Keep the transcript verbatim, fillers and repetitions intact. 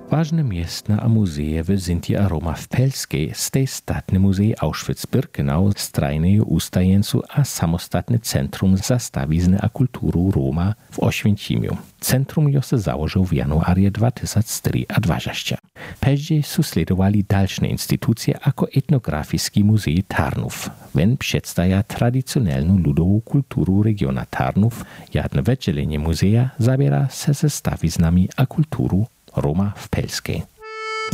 Ważne miestna a muzeje w Zinti a Roma w Pelskiej stej statne muzej Auschwitz-Birkenau strajnej ustajencu a samostatne centrum za stawizny a kulturu Roma w Oświęcimiu. Centrum jo se założył w januarie dwa tysiące dwadzieścia. Później susledowali dalsze instytucje jako etnografiski muzej Tarnów. Wen przedstawia tradycjonalną ludową kulturu regiona Tarnów, jedno wydzielenie muzeja zabiera se ze stawiznami a kulturu Roma w Pelskiej.